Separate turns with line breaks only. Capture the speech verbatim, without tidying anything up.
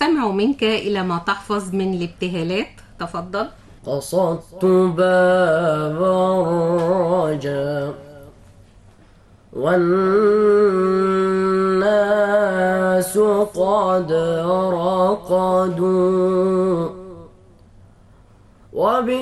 نستمع منك إلى ما تحفظ من الابتهالات. تفضل.
قصدت باب الرجا والناس قد رقدوا